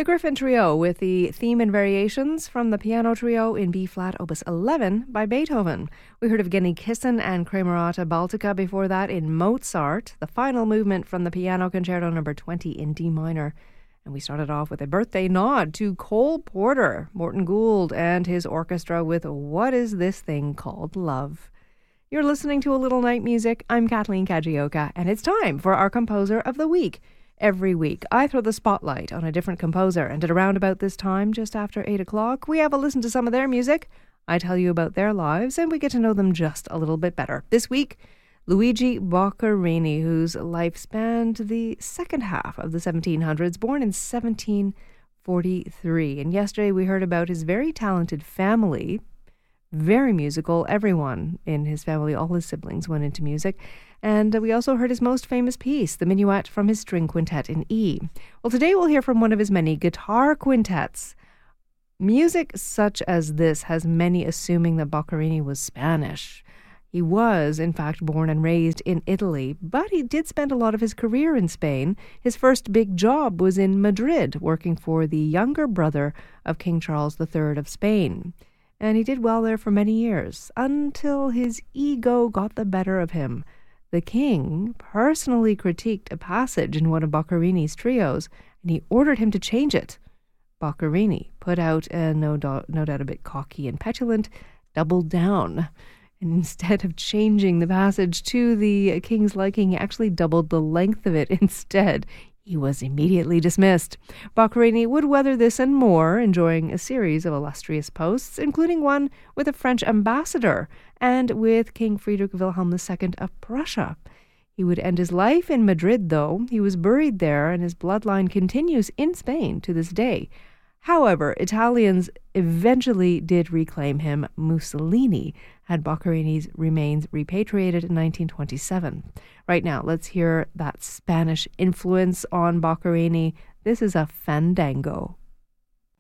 The Griffin Trio with the theme and variations from the Piano Trio in B-flat Opus 11 by Beethoven. We heard of Genny Kissen and Kremerata Baltica before that in Mozart, the final movement from the Piano Concerto No. 20 in D minor. And we started off with a birthday nod to Cole Porter, Morton Gould, and his orchestra with What Is This Thing Called Love? You're listening to A Little Night Music. I'm Kathleen Kajioka, and it's time for our Composer of the Week. Every week, I throw the spotlight on a different composer, and at around about this time, just after 8 o'clock, we have a listen to some of their music. I tell you about their lives, and we get to know them just a little bit better. This week, Luigi Boccherini, whose life spanned the second half of the 1700s, born in 1743. And yesterday we heard about his very talented family, very musical. Everyone in his family, all his siblings, went into music. And we also heard his most famous piece, the Minuet from his string quintet in E. Well, today we'll hear from one of his many guitar quintets. Music such as this has many assuming that Boccherini was Spanish. He was, in fact, born and raised in Italy, but he did spend a lot of his career in Spain. His first big job was in Madrid, working for the younger brother of King Charles III of Spain. And he did well there for many years, until his ego got the better of him. The king personally critiqued a passage in one of Boccherini's trios, and he ordered him to change it. Boccherini put out, and no doubt a bit cocky and petulant, doubled down. And instead of changing the passage to the king's liking, he actually doubled the length of it instead. He was immediately dismissed. Boccherini would weather this and more, enjoying a series of illustrious posts, including one with a French ambassador and with King Friedrich Wilhelm II of Prussia. He would end his life in Madrid, though. He was buried there, and his bloodline continues in Spain to this day. However, Italians eventually did reclaim him. Mussolini had Boccherini's remains repatriated in 1927. Right now, let's hear that Spanish influence on Boccherini. This is a fandango.